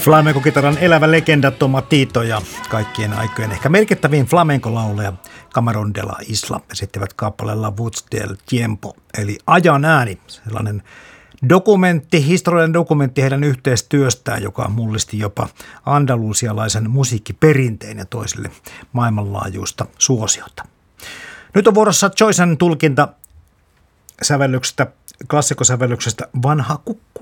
Flamenco-kitaran elävä legenda Tomatito ja kaikkien aikojen ehkä merkittävin flamenco-laulaja Camarón de la Isla esittivät kappaleella Voz del Tiempo, eli ajan ääni, sellainen dokumentti, historiallinen dokumentti heidän yhteistyöstään, joka mullisti jopa andalusialaisen musiikkiperinteen ja toisille maailmanlaajuista suosiota. Nyt on vuorossa Joycen tulkinta sävellyksestä, klassikkosävellyksestä Vanha kukka.